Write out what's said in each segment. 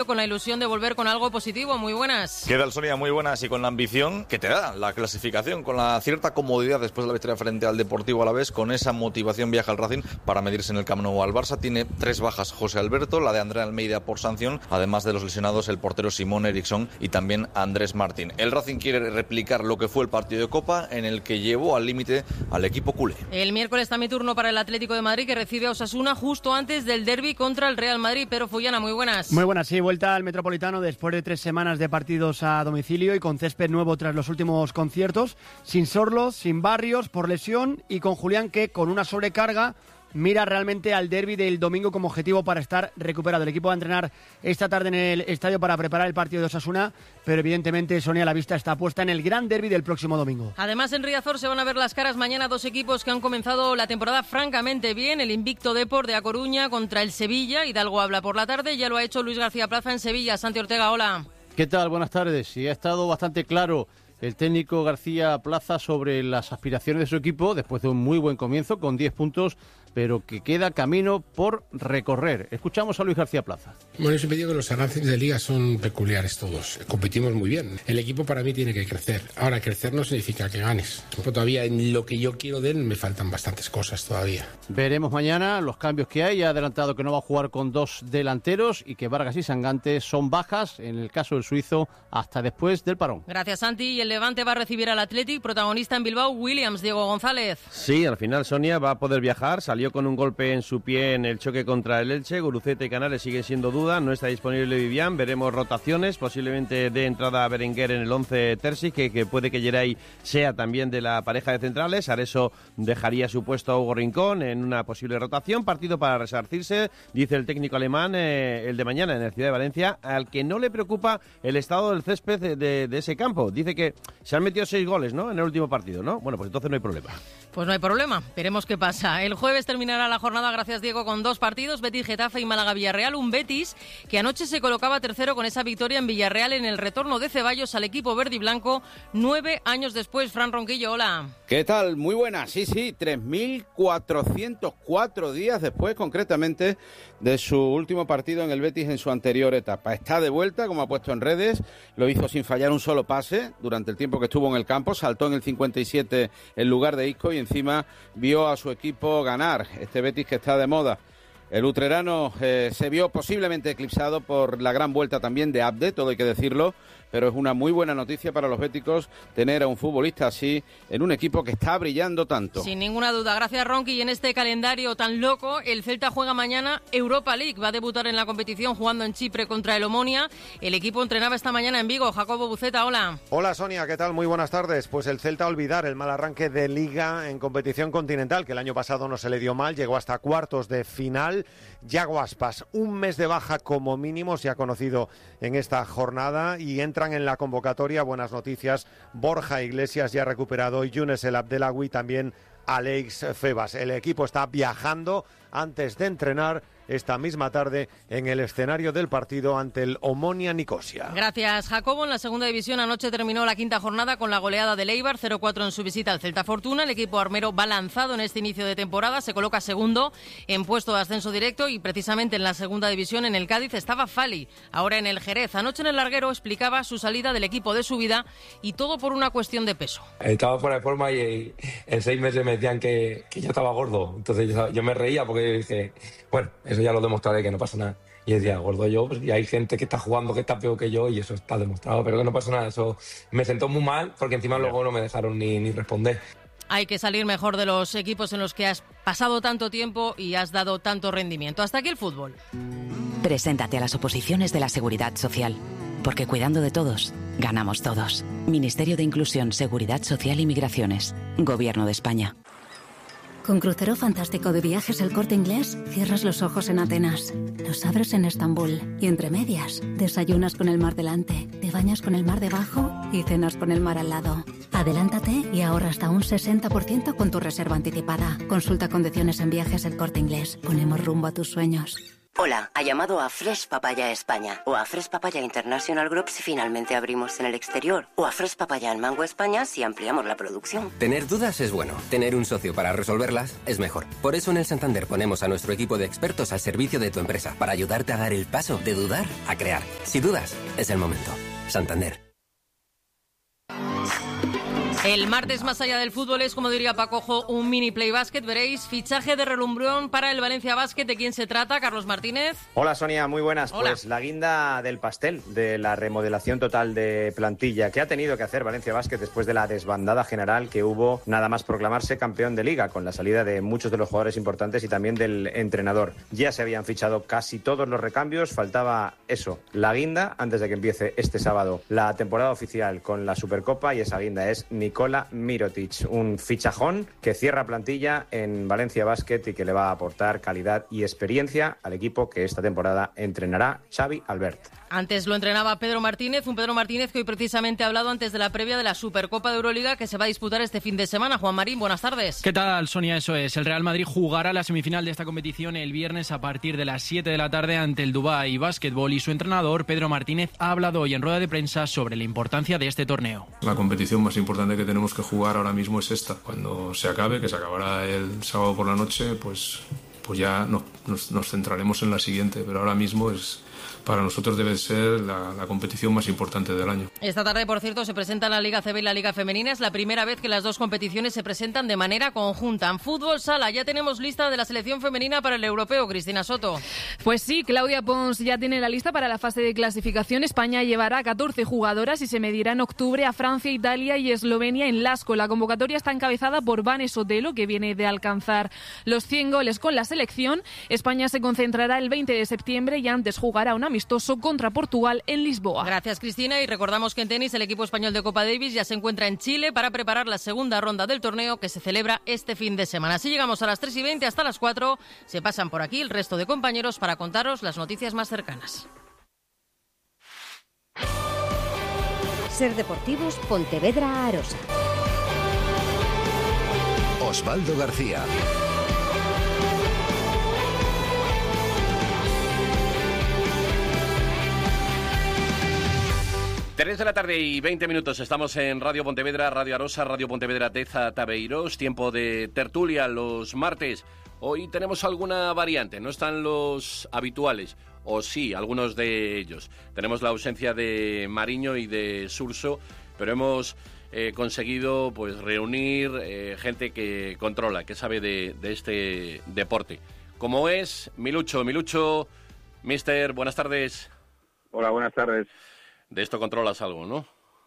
con la ilusión de volver con algo positivo. Muy buenas. ¿Qué tal, Sonia? Muy buenas, y con la ambición que te da la clasificación, con la cierta comodidad después de la victoria frente al Deportivo Alavés, con esa motivación viaja al Racing para medirse en el Camp Nou al Barça. Tiene 3 bajas José Alberto, la de André Almeida por sanción, además de los lesionados el portero Simón Eriksson y también Andrés Martín. El Racing quiere replicar lo que fue el partido de Copa, en el que llevó al límite al equipo culé. El miércoles también turno para el Atlético de Madrid, que recibe a Osasuna justo antes del derbi contra el Real Madrid. Pero Fullana, muy buenas. Muy buenas, sí, vuelta al Metropolitano después de 3 semanas de partidos a domicilio y con césped nuevo tras los últimos conciertos, sin Sorloz, sin Barrios por lesión y con Julián, que con una sobrecarga mira realmente al derbi del domingo como objetivo para estar recuperado. El equipo va a entrenar esta tarde en el estadio para preparar el partido de Osasuna, pero evidentemente, Sonia, la vista está puesta en el gran derbi del próximo domingo. Además, en Riazor se van a ver las caras mañana 2 equipos que han comenzado la temporada francamente bien. El invicto Depor de A Coruña contra el Sevilla. Hidalgo habla por la tarde, ya lo ha hecho Luis García Plaza en Sevilla. Santi Ortega, hola. ¿Qué tal? Buenas tardes. Sí, ha estado bastante claro el técnico García Plaza sobre las aspiraciones de su equipo después de un muy buen comienzo con 10 puntos, pero que queda camino por recorrer. Escuchamos a Luis García Plaza. Bueno, yo siempre digo que los avances de liga son peculiares todos. Competimos muy bien. El equipo para mí tiene que crecer. Ahora, crecer no significa que ganes. Todavía en lo que yo quiero de él me faltan bastantes cosas todavía. Veremos mañana los cambios que hay. Ha adelantado que no va a jugar con 2 delanteros y que Vargas y Sangante son bajas, en el caso del suizo, hasta después del parón. Gracias, Santi. Y el Levante va a recibir al Athletic, protagonista en Bilbao, Williams, Diego González. Sí, al final Sonia va a poder viajar. Salió con un golpe en su pie en el choque contra el Elche. Guruceta y Canales siguen siendo duda. No está disponible Vivian. Veremos rotaciones. Posiblemente dé entrada a Berenguer en el 11 Terzi, que puede que Geray sea también de la pareja de centrales. Areso dejaría su puesto a Hugo Rincón en una posible rotación. Partido para resarcirse, dice el técnico alemán, el de mañana en el Ciudad de Valencia, al que no le preocupa el estado del césped de ese campo. Dice que se han metido 6 goles, ¿no?, en el último partido, ¿no? Bueno, pues entonces no hay problema. Pues no hay problema, veremos qué pasa. El jueves terminará la jornada, gracias Diego, con 2 partidos, Betis Getafe y Málaga Villarreal. Un Betis que anoche se colocaba tercero con esa victoria en Villarreal en el retorno de Ceballos al equipo verde y blanco 9 años después. Fran Ronquillo, hola. ¿Qué tal? Muy buenas. Sí, 3.404 días después, concretamente, de su último partido en el Betis en su anterior etapa. Está de vuelta, como ha puesto en redes, lo hizo sin fallar un solo pase durante el tiempo que estuvo en el campo, saltó en el 57 en lugar de Isco y encima vio a su equipo ganar. Este Betis que está de moda. El utrerano se vio posiblemente eclipsado por la gran vuelta también de Abde, todo hay que decirlo, pero es una muy buena noticia para los béticos tener a un futbolista así en un equipo que está brillando tanto. Sin ninguna duda, gracias Ronqui. Y en este calendario tan loco, el Celta juega mañana Europa League, va a debutar en la competición jugando en Chipre contra el Omonia. El equipo entrenaba esta mañana en Vigo. Jacobo Buceta, hola. Hola Sonia, ¿qué tal? Muy buenas tardes. Pues el Celta olvidar el mal arranque de Liga en competición continental, que el año pasado no se le dio mal, llegó hasta cuartos de final. Yago Aspas, un mes de baja como mínimo se ha conocido en esta jornada y entran en la convocatoria, buenas noticias, Borja Iglesias ya recuperado y Younes El Abdelawi, también Alex Febas. El equipo está viajando antes de entrenar esta misma tarde en el escenario del partido ante el Omonia Nicosia. Gracias, Jacobo. En la segunda división anoche terminó la quinta jornada con la goleada del Eibar, 0-4 en su visita al Celta Fortuna. El equipo armero va lanzado en este inicio de temporada, se coloca segundo en puesto de ascenso directo y precisamente en la segunda división en el Cádiz estaba Fali, ahora en el Jerez. Anoche en el larguero explicaba su salida del equipo de su vida y todo por una cuestión de peso. Estaba fuera de forma y en 6 meses me decían que yo estaba gordo, entonces yo me reía porque dije, bueno, eso ya lo demostraré, que no pasa nada. Y decía, gordo yo, pues, y hay gente que está jugando que está peor que yo y eso está demostrado, pero que no pasa nada. Eso me sentó muy mal porque encima luego no me dejaron ni responder. Hay que salir mejor de los equipos en los que has pasado tanto tiempo y has dado tanto rendimiento. Hasta aquí el fútbol. Preséntate a las oposiciones de la Seguridad Social, porque cuidando de todos, ganamos todos. Ministerio de Inclusión, Seguridad Social y Migraciones. Gobierno de España. Con crucero fantástico de Viajes El Corte Inglés, cierras los ojos en Atenas, los abres en Estambul y entre medias, desayunas con el mar delante, te bañas con el mar debajo y cenas con el mar al lado. Adelántate y ahorra hasta un 60% con tu reserva anticipada. Consulta condiciones en Viajes El Corte Inglés. Ponemos rumbo a tus sueños. Hola, ha llamado a Fresh Papaya España o a Fresh Papaya International Group si finalmente abrimos en el exterior o a Fresh Papaya en Mango España si ampliamos la producción. Tener dudas es bueno, tener un socio para resolverlas es mejor. Por eso en el Santander ponemos a nuestro equipo de expertos al servicio de tu empresa para ayudarte a dar el paso de dudar a crear. Si dudas, es el momento. Santander. El martes, más allá del fútbol, es, como diría Pacojo, un mini play basket. Veréis, fichaje de relumbrón para el Valencia Basket. ¿De quién se trata? Carlos Martínez. Hola, Sonia, muy buenas. Hola. Pues la guinda del pastel de la remodelación total de plantilla que ha tenido que hacer Valencia Basket después de la desbandada general que hubo nada más proclamarse campeón de liga, con la salida de muchos de los jugadores importantes y también del entrenador. Ya se habían fichado casi todos los recambios, faltaba eso, la guinda, antes de que empiece este sábado la temporada oficial con la Supercopa, y esa guinda es Nikola Mirotic, un fichajón que cierra plantilla en Valencia Basket y que le va a aportar calidad y experiencia al equipo que esta temporada entrenará Xavi Albert. Antes lo entrenaba Pedro Martínez, un Pedro Martínez que hoy precisamente ha hablado antes de la previa de la Supercopa de Euroliga que se va a disputar este fin de semana. Juan Marín, buenas tardes. ¿Qué tal, Sonia? Eso es. El Real Madrid jugará la semifinal de esta competición el viernes a partir de las 7 de la tarde ante el Dubái Basketball, y su entrenador, Pedro Martínez, ha hablado hoy en rueda de prensa sobre la importancia de este torneo. La competición más importante que tenemos que jugar ahora mismo es esta. Cuando se acabe, que se acabará el sábado por la noche, pues ya nos centraremos en la siguiente, pero ahora mismo para nosotros debe ser la competición más importante del año. Esta tarde, por cierto, se presentan la Liga CB y la Liga Femenina. Es la primera vez que las dos competiciones se presentan de manera conjunta. En fútbol sala ya tenemos lista de la selección femenina para el europeo. Cristina Soto. Pues sí, Claudia Pons ya tiene la lista para la fase de clasificación. España llevará 14 jugadoras y se medirá en octubre a Francia, Italia y Eslovenia en Lasco. La convocatoria está encabezada por Vane Sotelo, que viene de alcanzar los 100 goles con la selección. España se concentrará el 20 de septiembre y antes jugará un amistoso contra Portugal en Lisboa. Gracias, Cristina. Y recordamos que en tenis el equipo español de Copa Davis ya se encuentra en Chile para preparar la segunda ronda del torneo que se celebra este fin de semana. Así llegamos a las 3:20 hasta las 4. Se pasan por aquí el resto de compañeros para contaros las noticias más cercanas. Ser Deportivos, Pontevedra, Arosa. Osvaldo García. 3 de la tarde y 20 minutos. Estamos en Radio Pontevedra, Radio Arosa, Radio Pontevedra Teza Tabeiros. Tiempo de tertulia los martes. Hoy tenemos alguna variante, no están los habituales, o sí, algunos de ellos. Tenemos la ausencia de Mariño y de Surso, pero hemos conseguido pues reunir gente que controla, que sabe de este deporte. Como es Milucho, mister, buenas tardes. Hola, buenas tardes. De esto controlas algo, ¿no?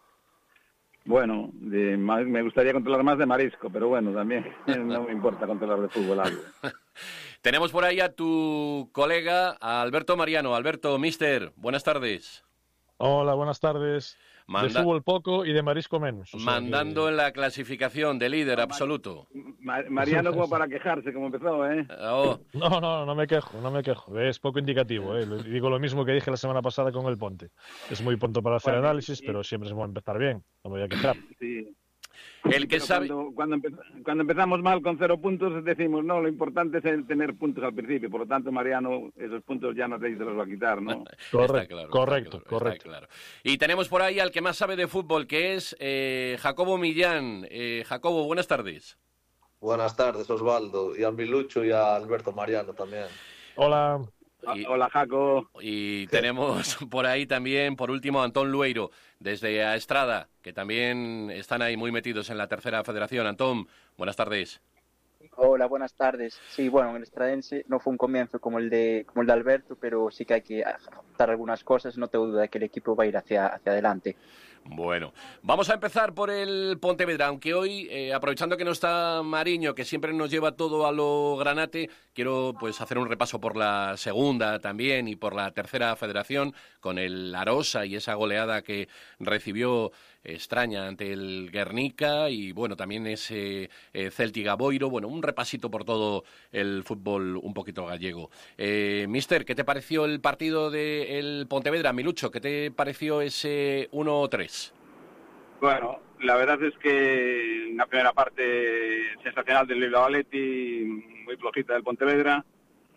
Bueno, me gustaría controlar más de marisco, pero bueno, también no me importa controlar de fútbol algo. Tenemos por ahí a tu colega, a Alberto Mariano. Alberto, mister, buenas tardes. Hola, buenas tardes. De fútbol poco y de marisco menos. Mandando en la clasificación de líder absoluto. Mariano como para quejarse, como empezó, ¿eh? Oh. No me quejo. Es poco indicativo, ¿eh? Digo lo mismo que dije la semana pasada con el Ponte. Es muy pronto para hacer análisis, pero siempre se va a empezar bien. No me voy a quejar. Sí. El que sabe... Cuando empezamos mal con 0 puntos decimos, no, lo importante es tener puntos al principio. Por lo tanto, Mariano, esos puntos ya no te los va a quitar, ¿no? Correcto. Claro. Y tenemos por ahí al que más sabe de fútbol, que es Jacobo Millán. Jacobo, buenas tardes. Buenas tardes, Osvaldo, y a Milucho y a Alberto Mariano también. Hola. Hola, Jaco. Y tenemos por ahí también, por último, a Antón Lueiro, desde a Estrada, que también están ahí muy metidos en la tercera federación. Antón, buenas tardes. Hola, buenas tardes. Sí, bueno, en el estradense no fue un comienzo como el de Alberto, pero sí que hay que ajustar algunas cosas. No tengo duda de que el equipo va a ir hacia adelante. Bueno, vamos a empezar por el Pontevedra, aunque hoy, aprovechando que no está Mariño, que siempre nos lleva todo a lo granate, quiero pues hacer un repaso por la segunda también y por la tercera federación, con el Arosa y esa goleada que recibió extraña ante el Guernica y bueno, también ese Celtic Boiro, bueno, un repasito por todo el fútbol un poquito gallego. Mister, ¿qué te pareció el partido del Pontevedra? Milucho, ¿qué te pareció ese 1-3? Bueno, la verdad es que una primera parte sensacional del Bilbao Athletic, muy flojita del Pontevedra,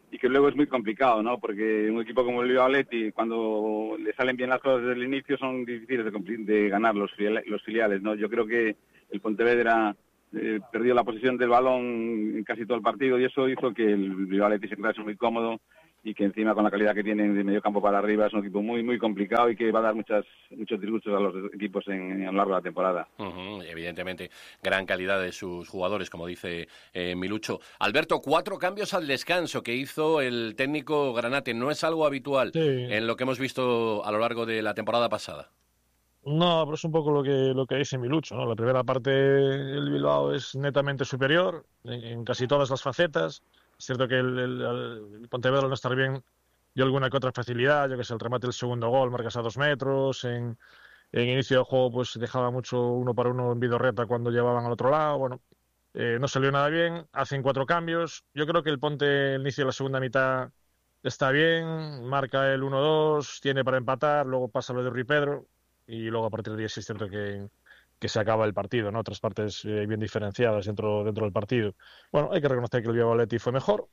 y que luego es muy complicado, ¿no? Porque un equipo como el Bilbao Athletic, cuando le salen bien las cosas desde el inicio, son difíciles de ganar los filiales, ¿no? Yo creo que el Pontevedra perdió la posesión del balón en casi todo el partido y eso hizo que el Bilbao Athletic se quedase muy cómodo y que encima con la calidad que tienen de medio campo para arriba es un equipo muy muy complicado y que va a dar muchos disgustos a los equipos a lo largo de la temporada. Evidentemente, gran calidad de sus jugadores, como dice Milucho. Alberto, 4 cambios al descanso que hizo el técnico Granate. No es algo habitual en lo que hemos visto a lo largo de la temporada pasada. No, pero es un poco lo que dice Milucho, ¿no? La primera parte el Bilbao es netamente superior en casi todas las facetas. Es cierto que el Pontevedra al no estar bien dio alguna que otra facilidad, yo que sé, el remate del segundo gol, marcas a 2 metros, en inicio del juego pues dejaba mucho 1 para 1 en Vidorreta cuando llevaban al otro lado, bueno, no salió nada bien, hacen 4 cambios, yo creo que el Ponte el inicio de la segunda mitad está bien, marca el 1-2, tiene para empatar, luego pasa lo de Rui Pedro y luego a partir de ahí sí es cierto que se acaba el partido, ¿no? Otras partes bien diferenciadas dentro del partido. Bueno, hay que reconocer que el Bilbao Athletic fue mejor.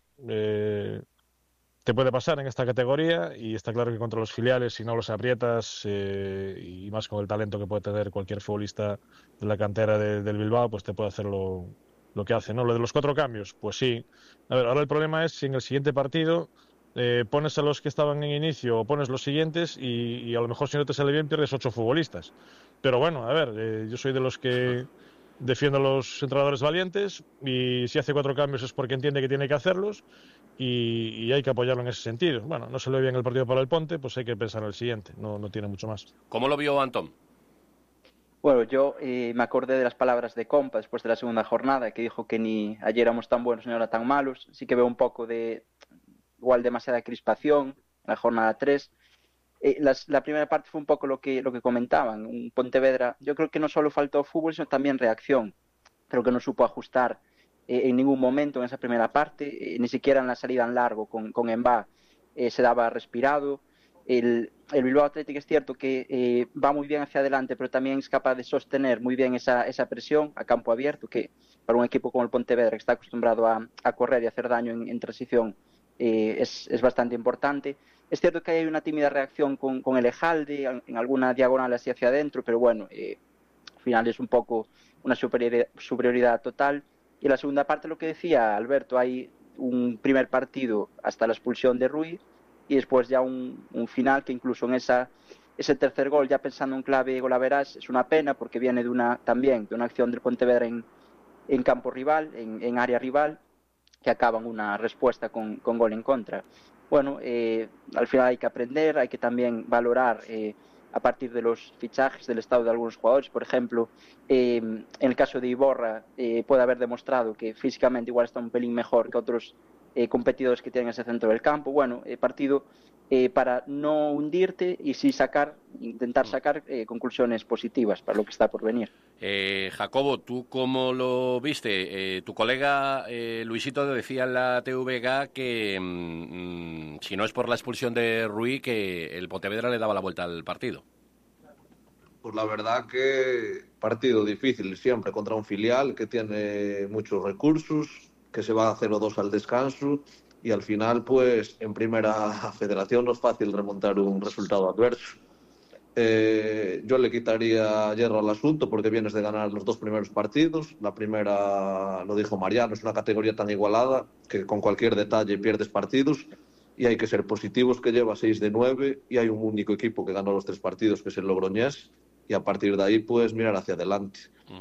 Te puede pasar en esta categoría y está claro que contra los filiales, si no los aprietas y más con el talento que puede tener cualquier futbolista de la cantera del Bilbao, pues te puede hacer lo que hace, ¿no? Lo de los 4 cambios, pues sí. A ver, ahora el problema es si en el siguiente partido pones a los que estaban en inicio o pones los siguientes y a lo mejor si no te sale bien pierdes 8 futbolistas. Pero bueno, a ver, yo soy de los que defiendo a los entrenadores valientes y si hace 4 cambios es porque entiende que tiene que hacerlos y hay que apoyarlo en ese sentido. Bueno, no se le ve bien el partido para el Ponte, pues hay que pensar en el siguiente, no tiene mucho más. ¿Cómo lo vio Antón? Bueno, yo me acordé de las palabras de Compa después de la segunda jornada, que dijo que ni ayer éramos tan buenos ni ahora tan malos. Sí que veo un poco igual demasiada crispación en la jornada 3. La primera parte fue un poco lo que comentaban. Un Pontevedra, yo creo que no solo faltó fútbol, sino también reacción. Creo que no supo ajustar en ningún momento en esa primera parte, ni siquiera en la salida en largo con Embá se daba respirado. El Bilbao Athletic es cierto que va muy bien hacia adelante, pero también es capaz de sostener muy bien esa presión a campo abierto, que para un equipo como el Pontevedra, que está acostumbrado a correr y hacer daño en transición, es bastante importante. Es cierto que hay una tímida reacción con el Ejalde en alguna diagonal hacia adentro, pero bueno, al final es un poco una superioridad total. Y en la segunda parte, lo que decía Alberto, hay un primer partido hasta la expulsión de Rui y después ya un final que incluso en ese tercer gol, ya pensando en clave golaveras, es una pena porque viene de una acción del Pontevedra en campo rival, en área rival, que acaba en una respuesta con gol en contra. Bueno, al final hay que aprender, hay que también valorar a partir de los fichajes, del estado de algunos jugadores. Por ejemplo, en el caso de Iborra puede haber demostrado que físicamente igual está un pelín mejor que otros competidores que tienen ese centro del campo. Bueno, partido para no hundirte y sí intentar sacar conclusiones positivas para lo que está por venir. Jacobo, ¿tú cómo lo viste? Tu colega Luisito decía en la TVG que si no es por la expulsión de Rui, que el Pontevedra le daba la vuelta al partido. Pues la verdad que partido difícil siempre contra un filial que tiene muchos recursos, que se va a 0-2 al descanso y al final pues en primera federación no es fácil remontar un resultado adverso. Yo le quitaría hierro al asunto porque vienes de ganar los 2 primeros partidos. La primera, lo dijo Mariano, es una categoría tan igualada que con cualquier detalle pierdes partidos y hay que ser positivos, que lleva 6 de 9 y hay un único equipo que ganó los 3 partidos, que es el Logroñés, y a partir de ahí pues mirar hacia adelante.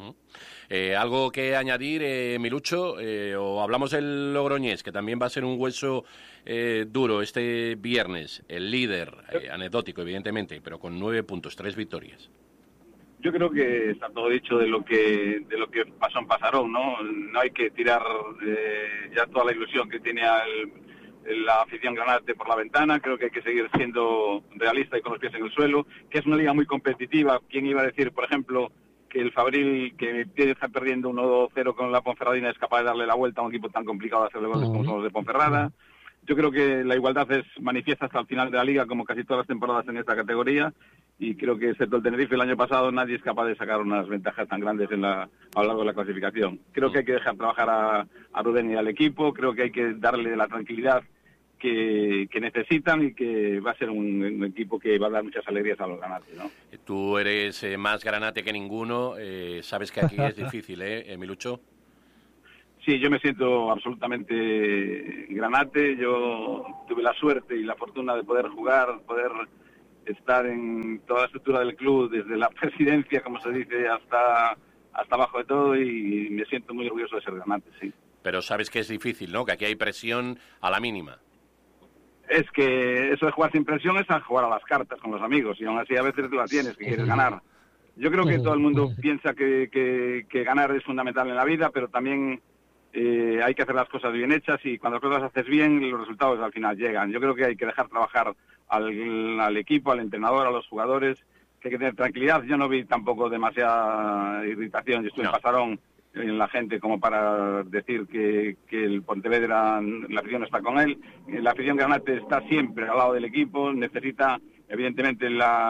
¿Algo que añadir, Milucho? ¿O hablamos del Logroñés, que también va a ser un hueso duro este viernes? El líder, anecdótico evidentemente, pero con 9 puntos, 3 victorias. Yo creo que está todo dicho de lo que pasó en Pasarón, ¿no? No hay que tirar ya toda la ilusión que tiene la afición granate por la ventana. Creo que hay que seguir siendo realista y con los pies en el suelo, que es una liga muy competitiva. ¿Quién iba a decir, por ejemplo, que el Fabril, que empieza perdiendo 1-0 con la Ponferradina, es capaz de darle la vuelta a un equipo tan complicado de hacerle goles como son los de Ponferrada? Yo creo que la igualdad es manifiesta hasta el final de la liga, como casi todas las temporadas en esta categoría, y creo que excepto el Tenerife el año pasado nadie es capaz de sacar unas ventajas tan grandes a lo largo de la clasificación. Creo que hay que dejar trabajar a Rubén y al equipo, creo que hay que darle la tranquilidad necesitan y que va a ser un equipo que va a dar muchas alegrías a los granates, ¿no? Tú eres más granate que ninguno, sabes que aquí es difícil, Milucho. Sí, yo me siento absolutamente granate. Yo tuve la suerte y la fortuna de poder jugar, poder estar en toda la estructura del club, desde la presidencia, como se dice, hasta abajo de todo, y me siento muy orgulloso de ser granate, sí. Pero sabes que es difícil, ¿no? Que aquí hay presión a la mínima. Es que eso de jugar sin presión es a jugar a las cartas con los amigos, y aún así a veces tú la tienes, que quieres ganar. Yo creo que todo el mundo piensa que ganar es fundamental en la vida, pero también hay que hacer las cosas bien hechas, y cuando las cosas las haces bien, los resultados al final llegan. Yo creo que hay que dejar trabajar al equipo, al entrenador, a los jugadores, que hay que tener tranquilidad. Yo no vi tampoco demasiada irritación, yo estuve en Pasarón, en la gente, como para decir que el Pontevedra, la afición está con él. La afición granate está siempre al lado del equipo, necesita evidentemente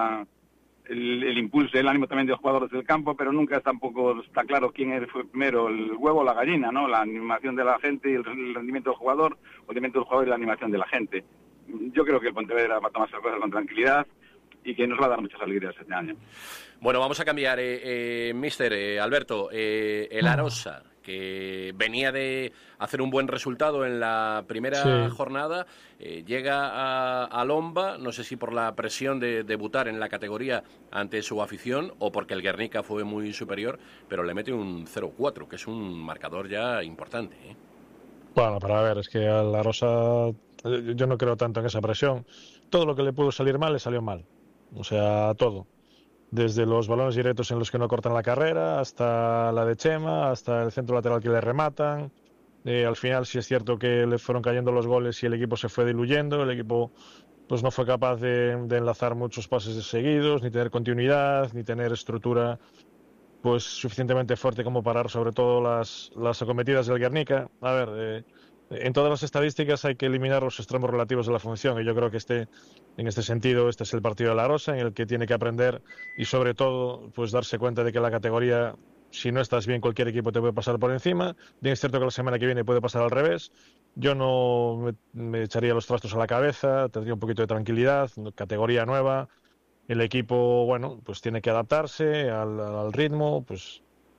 el impulso y el ánimo también de los jugadores del campo, pero nunca tampoco está claro quién fue primero, el huevo o la gallina, ¿no? La animación de la gente y el rendimiento del jugador, o el rendimiento del jugador y la animación de la gente. Yo creo que el Pontevedra va a tomarse las cosas con tranquilidad y que nos va a dar muchas alegrías este año. Bueno, vamos a cambiar, mister Alberto, el Arosa, que venía de hacer un buen resultado en la primera jornada, llega a Lomba, no sé si por la presión de debutar en la categoría ante su afición o porque el Guernica fue muy superior, pero le mete un 0-4, que es un marcador ya importante, ¿eh? Bueno, pero a ver, es que al Arosa yo no creo tanto en esa presión. Todo lo que le pudo salir mal, le salió mal. O sea, todo. Desde los balones directos en los que no cortan la carrera, hasta la de Chema, hasta el centro lateral que le rematan. Al final sí es cierto que le fueron cayendo los goles y el equipo se fue diluyendo. El equipo pues no fue capaz de enlazar muchos pases seguidos, ni tener continuidad, ni tener estructura pues suficientemente fuerte como parar sobre todo las acometidas del Guernica. A ver, en todas las estadísticas hay que eliminar los extremos relativos de la función, y yo creo que en este sentido este es el partido de la Arosa, en el que tiene que aprender y sobre todo pues darse cuenta de que la categoría, si no estás bien, cualquier equipo te puede pasar por encima. Bien, es cierto que la semana que viene puede pasar al revés. Yo no me echaría los trastos a la cabeza, tendría un poquito de tranquilidad, categoría nueva, el equipo, bueno, pues tiene que adaptarse al ritmo, pues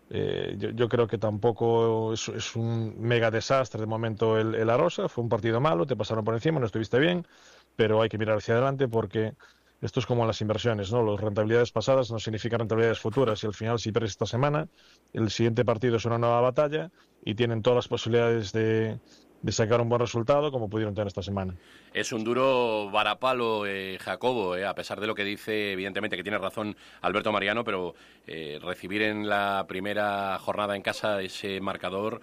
yo creo que tampoco es un mega desastre de momento el Arosa. Fue un partido malo, te pasaron por encima, no estuviste bien, pero hay que mirar hacia adelante porque esto es como en las inversiones, ¿no? Las rentabilidades pasadas no significan rentabilidades futuras, y al final si pierdes esta semana, el siguiente partido es una nueva batalla y tienen todas las posibilidades de sacar un buen resultado como pudieron tener esta semana. Es un duro varapalo, Jacobo, a pesar de lo que dice, evidentemente que tiene razón Alberto Mariano, pero recibir en la primera jornada en casa ese marcador,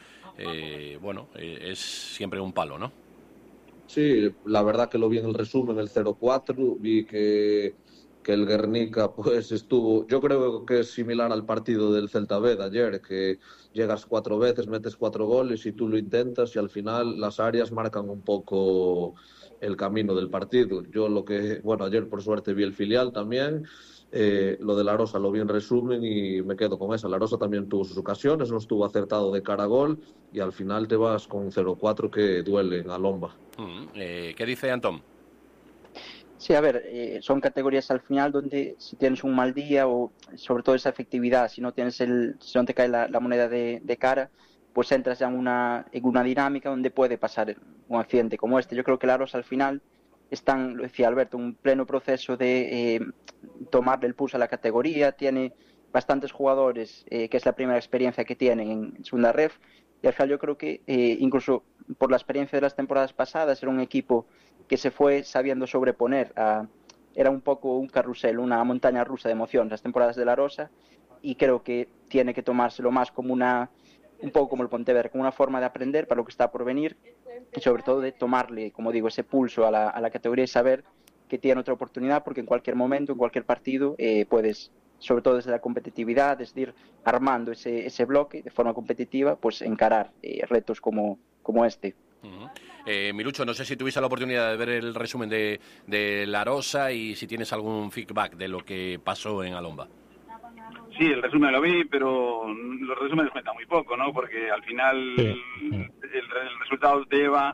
es siempre un palo, ¿no? Sí, la verdad que lo vi en el resumen, el 0-4, vi que el Guernica pues estuvo, yo creo que es similar al partido del Celta B de ayer, que llegas 4 veces, metes 4 goles y tú lo intentas y al final las áreas marcan un poco el camino del partido. Yo ayer por suerte vi el filial también, lo de la Arosa lo vi en resumen y me quedo con esa. La Arosa también tuvo sus ocasiones, no estuvo acertado de cara a gol y al final te vas con 0-4 que duele en Alomba. ¿Qué dice Antón? Sí, a ver, son categorías al final donde si tienes un mal día o sobre todo esa efectividad, si no te cae la moneda de cara, pues entras ya en una dinámica donde puede pasar un accidente como este. Yo creo que la Arosa al final están, lo decía Alberto, un pleno proceso de tomarle el pulso a la categoría, tiene bastantes jugadores, que es la primera experiencia que tienen en segunda ref, y al final yo creo que incluso por la experiencia de las temporadas pasadas era un equipo que se fue sabiendo sobreponer era un poco un carrusel, una montaña rusa de emoción las temporadas de la Arosa, y creo que tiene que tomárselo más como un poco como el Pontevedra, como una forma de aprender para lo que está por venir y sobre todo de tomarle, como digo, ese pulso a la categoría y saber que tiene otra oportunidad, porque en cualquier momento, en cualquier partido puedes, sobre todo desde la competitividad, es decir, armando ese bloque de forma competitiva, pues encarar retos como este. Milucho, no sé si tuviste la oportunidad de ver el resumen de la Arosa y si tienes algún feedback de lo que pasó en Alomba. Sí, el resumen lo vi, pero los resúmenes cuentan muy poco, ¿no? Porque al final el resultado te lleva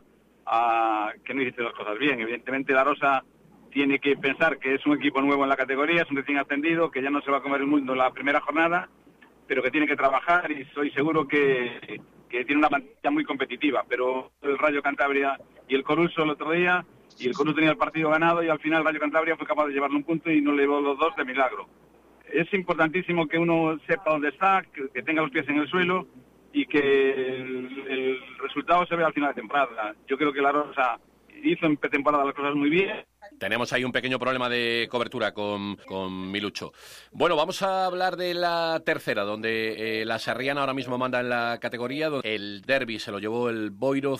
que no hiciste las cosas bien. Evidentemente la Rosa tiene que pensar que es un equipo nuevo en la categoría, es un recién ascendido, que ya no se va a comer el mundo en la primera jornada, pero que tiene que trabajar, y soy seguro que tiene una plantilla muy competitiva. Pero el Rayo Cantabria y el Coruso el otro día, y el Coruso tenía el partido ganado, y al final el Rayo Cantabria fue capaz de llevarle un punto y no le llevó los dos de milagro. Es importantísimo que uno sepa dónde está, que tenga los pies en el suelo, y que el resultado se vea al final de temporada. Yo creo que la Rosa hizo en pretemporada las cosas muy bien. Tenemos ahí un pequeño problema de cobertura con Milucho. Bueno, vamos a hablar de la tercera, donde la Sarriana ahora mismo manda en la categoría. El derbi se lo llevó el Boiro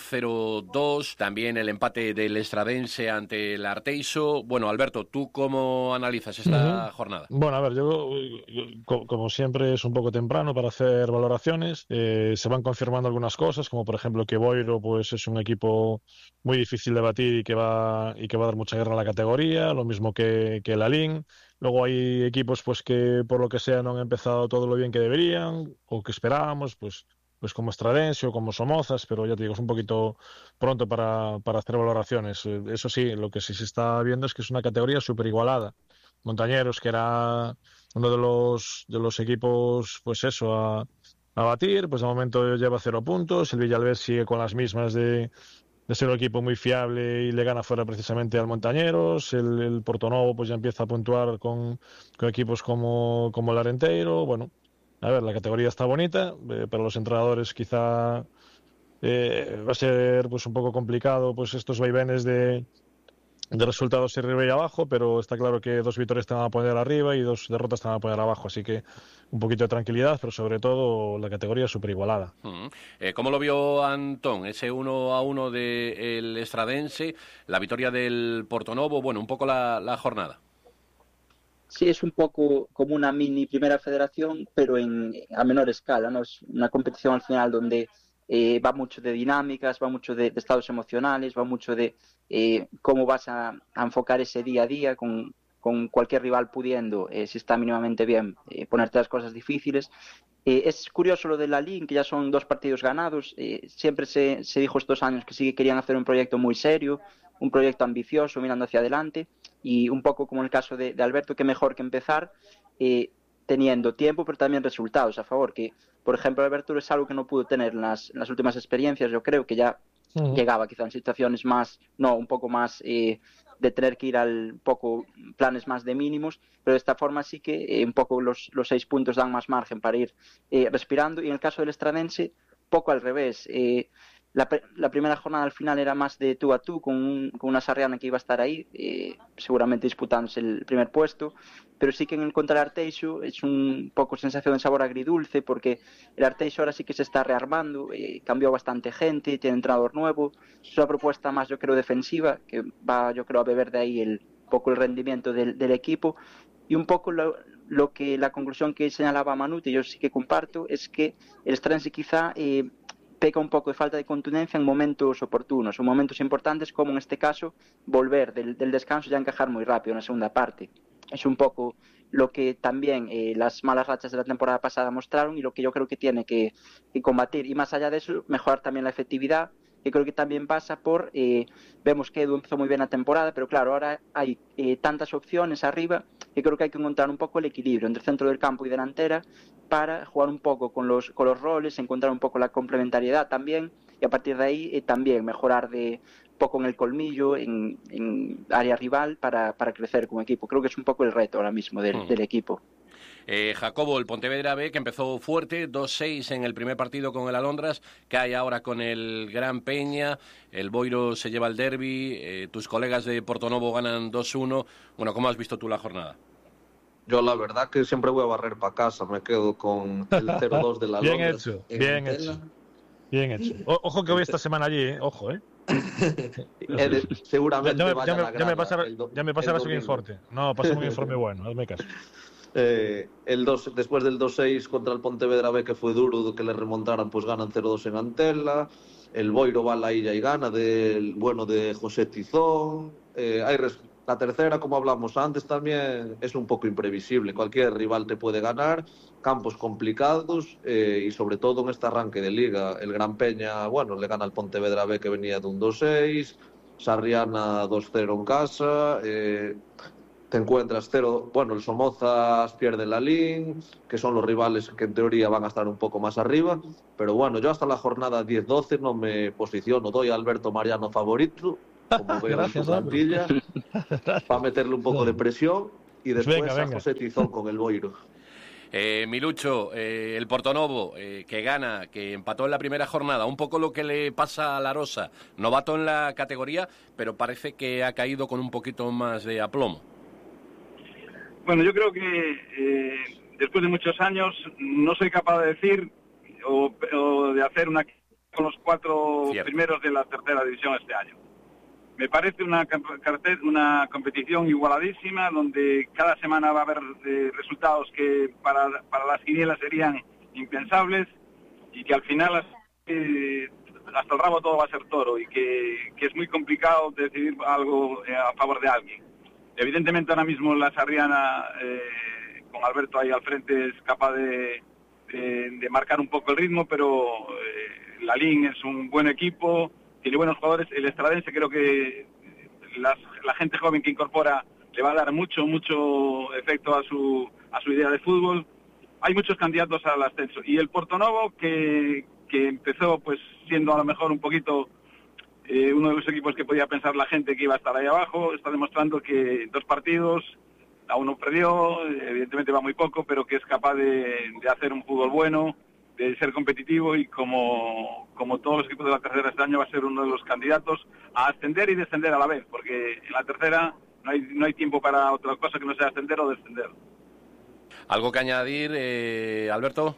0-2, también el empate del Estradense ante el Arteixo. Bueno, Alberto, ¿tú cómo analizas esta jornada? Bueno, a ver, yo como siempre es un poco temprano para hacer valoraciones. Se van confirmando algunas cosas, como por ejemplo que Boiro pues es un equipo muy difícil de batir y que va a dar mucha guerra a la categoría, lo mismo que el Alín. Luego hay equipos pues que por lo que sea no han empezado todo lo bien que deberían o que esperábamos, pues como Estradense o como Somozas, pero ya te digo, es un poquito pronto para hacer valoraciones. Eso sí, lo que sí se está viendo es que es una categoría súper igualada. Montañeros, que era uno de los equipos pues eso a batir, pues de momento lleva 0 puntos. El Villalbés sigue con las mismas de ser un equipo muy fiable y le gana fuera precisamente al Montañeros. El Portonovo pues ya empieza a puntuar con equipos como el Arenteiro. Bueno, a ver, la categoría está bonita, para los entrenadores quizá va a ser pues un poco complicado pues estos vaivenes de resultados arriba y abajo, pero está claro que 2 victorias te van a poner arriba y 2 derrotas te van a poner abajo, así que un poquito de tranquilidad, pero sobre todo la categoría es súper igualada. ¿Cómo lo vio Antón? Ese 1-1 del Estradense, la victoria del Portonovo, bueno, un poco la jornada. Sí, es un poco como una mini primera federación, pero a menor escala, ¿no? Es una competición al final donde va mucho de dinámicas, va mucho de estados emocionales, va mucho de cómo vas a enfocar ese día a día con cualquier rival pudiendo, si está mínimamente bien, ponerte las cosas difíciles. Es curioso lo de la Liga, que ya son 2 partidos ganados. Siempre se dijo estos años que sí que querían hacer un proyecto muy serio, un proyecto ambicioso, mirando hacia adelante, y un poco como el caso de Alberto, que mejor que empezar teniendo tiempo, pero también resultados a favor, que por ejemplo Alberto es algo que no pudo tener en las últimas experiencias. Yo creo que ya llegaba quizá en situaciones un poco más de tener que ir al poco planes más de mínimos, pero de esta forma sí que un poco los 6 puntos dan más margen para ir respirando. Y en el caso del Estradense, poco al revés. La primera jornada al final era más de tú a tú con una Sarriana que iba a estar ahí, seguramente disputándose el primer puesto, pero sí que en contra el Arteixo es un poco sensación de sabor agridulce, porque el Arteixo ahora sí que se está rearmando, cambió bastante gente, tiene entrenador nuevo, es una propuesta más, yo creo, defensiva, que va, yo creo, a beber de ahí poco el rendimiento del equipo. Y un poco la conclusión que señalaba Manute, yo sí que comparto, es que el Estradense quizá peca un poco de falta de contundencia en momentos oportunos, o momentos importantes, como en este caso volver del descanso y ya encajar muy rápido en la segunda parte. Es un poco lo que también las malas rachas de la temporada pasada mostraron, y lo que yo creo que tiene que combatir. Y más allá de eso, mejorar también la efectividad, que creo que también pasa por, vemos que Edu empezó muy bien la temporada, pero claro, ahora hay tantas opciones arriba que creo que hay que encontrar un poco el equilibrio entre centro del campo y delantera para jugar un poco con los roles, encontrar un poco la complementariedad también, y a partir de ahí también mejorar de poco en el colmillo, en área rival, para crecer como equipo. Creo que es un poco el reto ahora mismo del equipo. Jacobo, el Pontevedra B, que empezó fuerte, 2-6 en el primer partido con el Alondras, cae ahora con el Gran Peña, el Boiro se lleva el derbi, tus colegas de Portonovo ganan 2-1. Bueno, ¿cómo has visto tú la jornada? Yo la verdad que siempre voy a barrer para casa, me quedo con el 0-2 de la Alondras. Bien hecho. Ojo que voy esta semana allí, ojo, seguramente ya me pasarás un informe. No, pasa un informe bueno, hazme caso. Después del 2-6 contra el Pontevedra B, que fue duro que le remontaran, pues ganan 0-2 en Antela. El Boiro va a la Illa y gana, del bueno de José Tizón. La tercera, como hablamos antes, también es un poco imprevisible. Cualquier rival te puede ganar, campos complicados y sobre todo en este arranque de Liga. El Gran Peña, bueno, le gana al Pontevedra B que venía de un 2-6, Sarriana 2-0 en casa, te encuentras el Somozas pierde la Lin, que son los rivales que en teoría van a estar un poco más arriba, pero bueno, yo hasta la jornada 10-12 no me posiciono, doy a Alberto Mariano favorito, como veo en su plantilla, para meterle un poco de presión, y después a José Tizón con el Boiro. Milucho, el Portonovo, que gana, que empató en la primera jornada, un poco lo que le pasa a La Rosa, novato en la categoría, pero parece que ha caído con un poquito más de aplomo. Bueno, yo creo que después de muchos años no soy capaz de decir o de hacer con los 4 primeros de la tercera división este año. Me parece una competición igualadísima, donde cada semana va a haber resultados que para las quinielas serían impensables, y que al final hasta el rabo todo va a ser toro, y que es muy complicado decidir algo a favor de alguien. Evidentemente ahora mismo la Sarriana, con Alberto ahí al frente, es capaz de marcar un poco el ritmo, pero la Lin es un buen equipo, tiene buenos jugadores. El Estradense, creo que la gente joven que incorpora le va a dar mucho efecto a su idea de fútbol. Hay muchos candidatos al ascenso. Y el Portonovo, que empezó pues siendo a lo mejor un poquito uno de los equipos que podía pensar la gente que iba a estar ahí abajo, está demostrando que 2 partidos, a uno perdió, evidentemente va muy poco, pero que es capaz de hacer un fútbol bueno, de ser competitivo, y como todos los equipos de la tercera este año va a ser uno de los candidatos a ascender y descender a la vez, porque en la tercera no hay tiempo para otra cosa que no sea ascender o descender. ¿Algo que añadir, Alberto?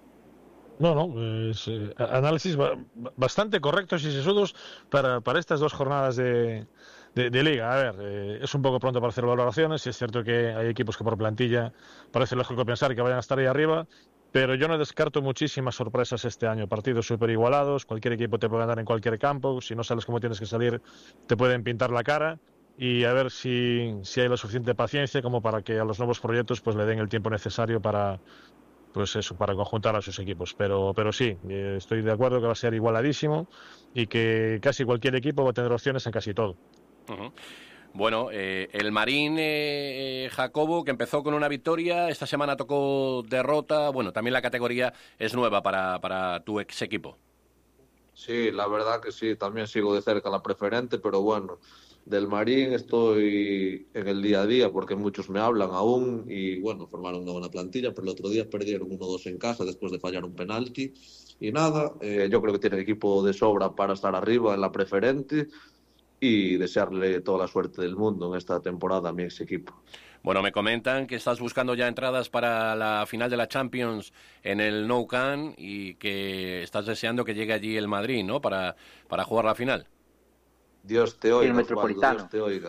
No, es análisis bastante correctos y sesudos para estas 2 jornadas de Liga. A ver, es un poco pronto para hacer valoraciones, y es cierto que hay equipos que por plantilla parece lógico pensar que vayan a estar ahí arriba, pero yo no descarto muchísimas sorpresas este año. Partidos súper igualados, cualquier equipo te puede ganar en cualquier campo, si no sabes cómo tienes que salir te pueden pintar la cara, y a ver si hay la suficiente paciencia como para que a los nuevos proyectos pues le den el tiempo necesario para conjuntar a sus equipos. Pero sí, estoy de acuerdo que va a ser igualadísimo y que casi cualquier equipo va a tener opciones en casi todo. Uh-huh. Bueno, el Marín, Jacobo, que empezó con una victoria, esta semana tocó derrota. Bueno, también la categoría es nueva para tu ex equipo. Sí, la verdad que sí, también sigo de cerca la preferente, pero bueno, del Marín estoy en el día a día porque muchos me hablan aún, y bueno, formaron una buena plantilla, pero el otro día perdieron 1-2 en casa después de fallar un penalti, y nada, yo creo que tiene equipo de sobra para estar arriba en la preferente, y desearle toda la suerte del mundo en esta temporada a mi ex equipo. Bueno, me comentan que estás buscando ya entradas para la final de la Champions en el Nou Camp, y que estás deseando que llegue allí el Madrid, ¿no?, para jugar la final. Dios te oiga, el Metropolitano. Dios te oiga.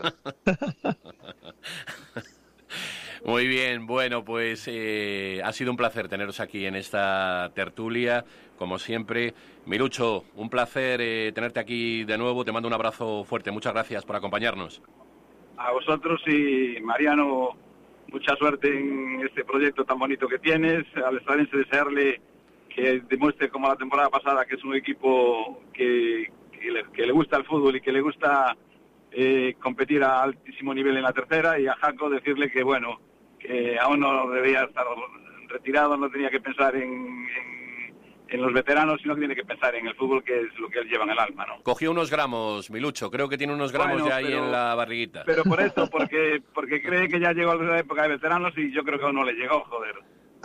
Muy bien, bueno, pues ha sido un placer teneros aquí en esta tertulia, como siempre. Milucho, un placer tenerte aquí de nuevo, te mando un abrazo fuerte, muchas gracias por acompañarnos. A vosotros, y Mariano, mucha suerte en este proyecto tan bonito que tienes. Al Estradense desearle que demuestre, como la temporada pasada, que es un equipo que le gusta el fútbol y que le gusta competir a altísimo nivel en la tercera, y a Jaco decirle que bueno, que aún no debía estar retirado, no tenía que pensar en los veteranos, sino que tiene que pensar en el fútbol, que es lo que él lleva en el alma, ¿no? Cogió unos gramos, Milucho, creo que tiene unos gramos ya ahí en la barriguita. Pero por eso, porque cree que ya llegó la época de veteranos, y yo creo que aún no le llegó, joder.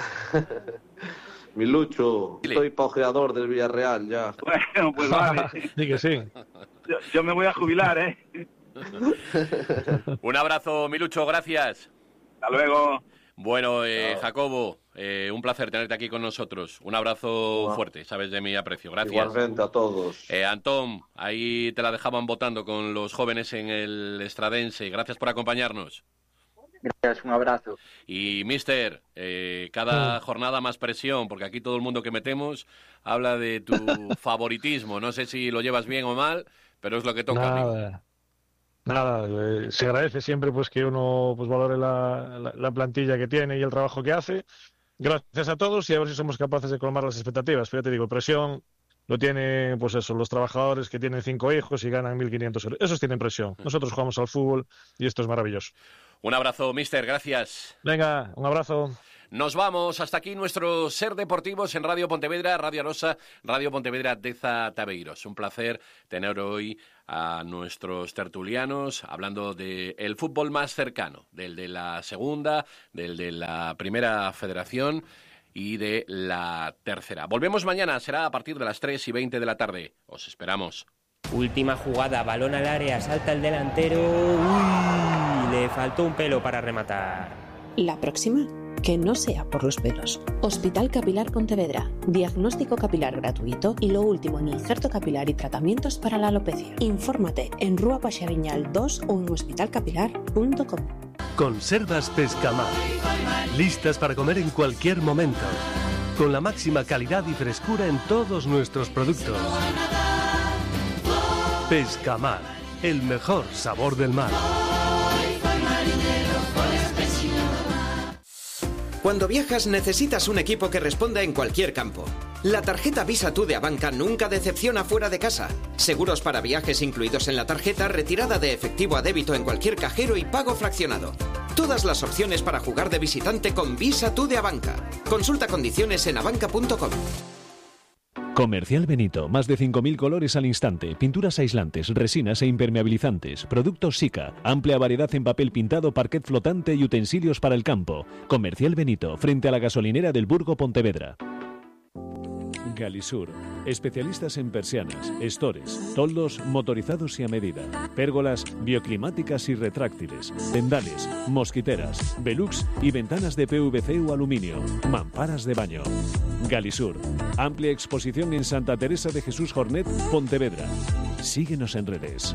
Milucho, soy paujeador del Villarreal ya. Bueno, pues vale. Sí que sí. Yo me voy a jubilar, ¿eh? Un abrazo, Milucho, gracias. Hasta luego. Bueno, Jacobo, un placer tenerte aquí con nosotros. Un abrazo fuerte, sabes de mi aprecio. Gracias. Igualmente a todos. Antón, ahí te la dejaban votando con los jóvenes en el Estradense. Gracias por acompañarnos. Gracias, un abrazo. Y, mister, cada jornada más presión, porque aquí todo el mundo que metemos habla de tu favoritismo. No sé si lo llevas bien o mal, pero es lo que toca. Nada, se agradece siempre pues que uno pues valore la plantilla que tiene y el trabajo que hace. Gracias a todos y a ver si somos capaces de colmar las expectativas. Pero ya te digo, presión lo tienen pues eso, los trabajadores que tienen 5 hijos y ganan 1.500 euros. Esos tienen presión. Nosotros jugamos al fútbol y esto es maravilloso. Un abrazo, mister, gracias. Venga, un abrazo. Nos vamos, hasta aquí nuestro Ser Deportivos en Radio Pontevedra, Radio Arosa, Radio Pontevedra Deza Tabeiros. Un placer tener hoy a nuestros tertulianos hablando del fútbol más cercano, del de la segunda, del de la primera federación y de la tercera. Volvemos mañana, será a partir de las 3:20 de la tarde. Os esperamos. Última jugada, balón al área, salta el delantero. ¡Uy! Le faltó un pelo para rematar. La próxima, que no sea por los pelos. Hospital Capilar Pontevedra. Diagnóstico capilar gratuito y lo último en injerto capilar y tratamientos para la alopecia. Infórmate en Rúa Paxariñal 2 o en hospitalcapilar.com. Conservas Pescamar. Listas para comer en cualquier momento. Con la máxima calidad y frescura en todos nuestros productos. Pescamar. El mejor sabor del mar. Cuando viajas necesitas un equipo que responda en cualquier campo. La tarjeta Visa Tú de Abanca nunca decepciona fuera de casa. Seguros para viajes incluidos en la tarjeta, retirada de efectivo a débito en cualquier cajero y pago fraccionado. Todas las opciones para jugar de visitante con Visa Tú de Abanca. Consulta condiciones en abanca.com. Comercial Benito, más de 5.000 colores al instante, pinturas aislantes, resinas e impermeabilizantes, productos Sika, amplia variedad en papel pintado, parquet flotante y utensilios para el campo. Comercial Benito, frente a la gasolinera del Burgo Pontevedra. Galisur, especialistas en persianas, estores, toldos motorizados y a medida, pérgolas bioclimáticas y retráctiles, tendales, mosquiteras, velux y ventanas de PVC o aluminio, mamparas de baño. Galisur, amplia exposición en Santa Teresa de Jesús Jornet, Pontevedra. Síguenos en redes.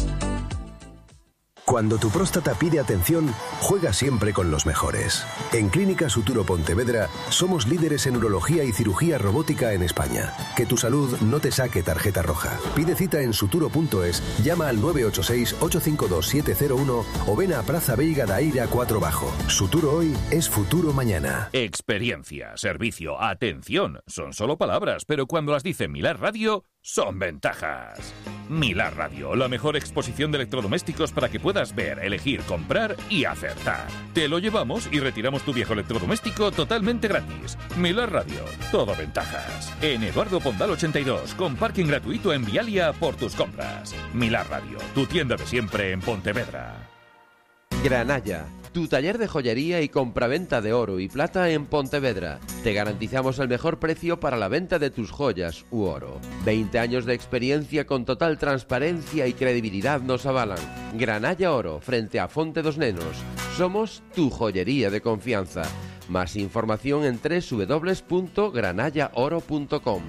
Cuando tu próstata pide atención, juega siempre con los mejores. En Clínica Suturo Pontevedra somos líderes en urología y cirugía robótica en España. Que tu salud no te saque tarjeta roja. Pide cita en suturo.es, llama al 986-852-701 o ven a Praza Veiga da Eira 4 Bajo. Suturo hoy es futuro mañana. Experiencia, servicio, atención, son solo palabras, pero cuando las dice Milar Radio, son ventajas. Milar Radio, la mejor exposición de electrodomésticos para que puedas ver, elegir, comprar y acertar. Te lo llevamos y retiramos tu viejo electrodoméstico totalmente gratis. Milar Radio, todo ventajas. En Eduardo Pondal 82, con parking gratuito en Vialia por tus compras. Milar Radio, tu tienda de siempre en Pontevedra. Granalla, tu taller de joyería y compraventa de oro y plata en Pontevedra. Te garantizamos el mejor precio para la venta de tus joyas u oro. 20 años de experiencia con total transparencia y credibilidad nos avalan. Granalla Oro, frente a Fonte dos Nenos. Somos tu joyería de confianza. Más información en www.granallaoro.com.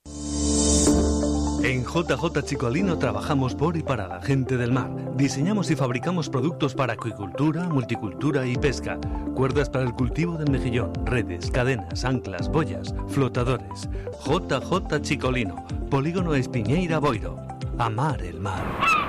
En JJ Chicolino trabajamos por y para la gente del mar. Diseñamos y fabricamos productos para acuicultura, multicultura y pesca. Cuerdas para el cultivo del mejillón, redes, cadenas, anclas, boyas, flotadores. JJ Chicolino, Polígono Espiñeira Boiro. Amar el mar.